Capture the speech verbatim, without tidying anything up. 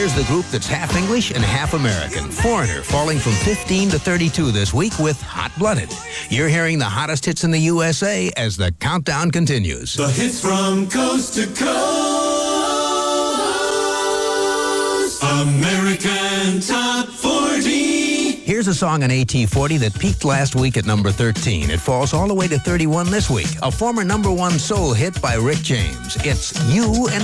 Here's the group that's half English and half American. Foreigner, falling from fifteen to thirty-two this week with Hot Blooded. You're hearing the hottest hits in the U S A as the countdown continues. The hits from coast to coast. American Top forty. Here's a song on A T forty that peaked last week at number thirteen. It falls all the way to thirty-one this week. A former number one soul hit by Rick James. It's You and